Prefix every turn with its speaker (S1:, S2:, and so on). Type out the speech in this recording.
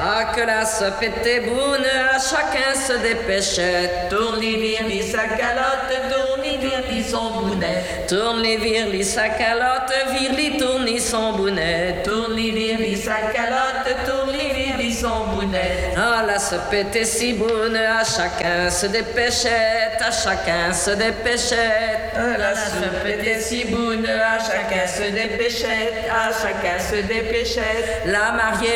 S1: Ah, que la soupe était bonne, à chacun se dépêchait.
S2: Tourne les virlis sa calotte, tourne les virlis son bonnet.
S1: Tourne les virlis sa calotte, virli tourne son bonnet.
S2: Tourne les virlis sa calotte, tourne les virlis son bonnet.
S1: Ah, la soupe était si bonne, à chacun se dépêchait, à chacun se dépêchait.
S2: La soupe était si bonne, à chacun se dépêchait, à chacun se dépêchait.
S1: La mariée